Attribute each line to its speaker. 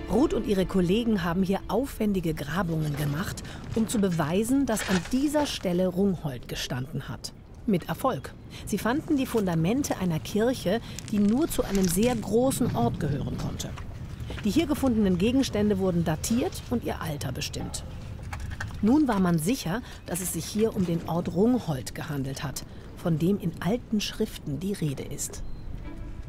Speaker 1: Ruth und ihre Kollegen haben hier aufwendige Grabungen gemacht, um zu beweisen, dass an dieser Stelle Rungholt gestanden hat. Mit Erfolg. Sie fanden die Fundamente einer Kirche, die nur zu einem sehr großen Ort gehören konnte. Die hier gefundenen Gegenstände wurden datiert und ihr Alter bestimmt. Nun war man sicher, dass es sich hier um den Ort Rungholt gehandelt hat, von dem in alten Schriften die Rede ist.